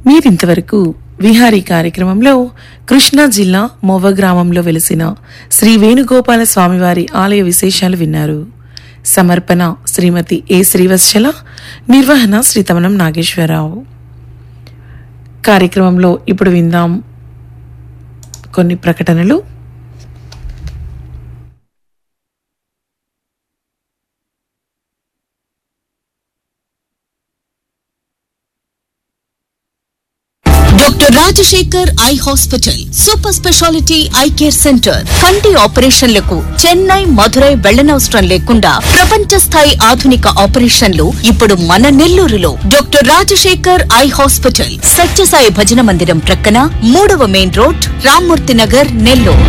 మీరింతవరకు విహారీ కార్యక్రమంలో కృష్ణా జిల్లా మొవ్వ గ్రామంలో వెలిసిన శ్రీ వేణుగోపాల స్వామివారి ఆలయ విశేషాలు విన్నారు. సమర్పణ శ్రీమతి ఏ శ్రీవత్సల, నిర్వహణ శ్రీ తమనం నాగేశ్వరరావు. కార్యక్రమంలో ఇప్పుడు విందాం కొన్ని ప్రకటనలు. Doctor Rajasekhar eye hospital super speciality eye care centre. కంటి ఆపరేషన్లకు చెన్నై, మధురై వెళ్లనవసరం లేకుండా ప్రపంచ స్థాయి ఆధునిక ఆపరేషన్లు ఇప్పుడు మన నెల్లూరులో. Doctor Rajasekhar eye hospital, Sathya Sai భజన మందిరం ప్రక్కన, 3వ main road, Rammurthy Nagar, Nellore.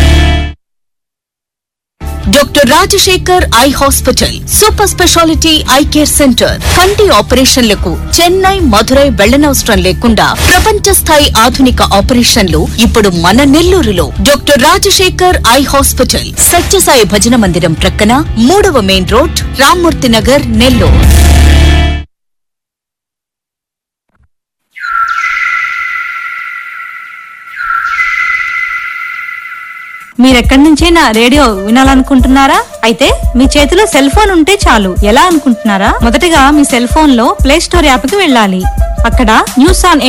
Doctor Rajasekhar eye hospital super speciality eye care centre. కంటి ఆపరేషన్లకు చెన్నై, మధురై వెళ్లనవసరం లేకుండా ప్రపంచ స్థాయి ఆధునిక ఆపరేషన్లు ఇప్పుడు మన నెల్లూరులో. Doctor Rajasekhar eye hospital, Sathya Sai భజన మందిరం ప్రక్కన, 3వ మెయిన్ రోడ్, రామ్మూర్తి నగర్, నెల్లూరు. మీరెక్కడి నుంచైనా రేడియో వినాలనుకుంటున్నారా? అయితే మీ చేతిలో సెల్ ఫోన్ ఉంటే చాలు. ఎలా అనుకుంటున్నారా? మొదటగా మీ సెల్ ఫోన్ లో ప్లే స్టోర్ యాప్ కి వెళ్ళాలి. అక్కడ న్యూస్ ఆన్